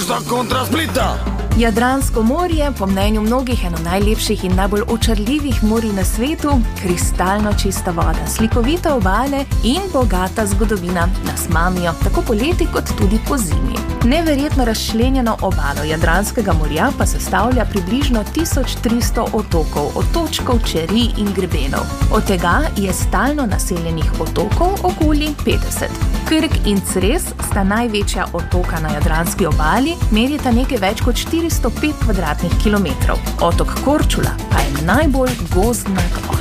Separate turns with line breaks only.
sta kontra Splita.
Jadransko morje, po mnenju mnogih eno najlepših in najbolj očarljivih morij na svetu, kristalno čista voda, slikovite obale in bogata zgodovina nas mamijo, tako poleti kot tudi po zimi. Neverjetno razčlenjeno obalo Jadranskega morja pa sestavlja približno 1300 otokov, otočkov, čeri in grebenov. Od tega je stalno naseljenih otokov okoli 50. Krk in Cres sta največja otoka na Jadranski obali, merita nekaj več kot 405 kvadratnih kilometrov. Otok Korčula pa je najbolj gozdnat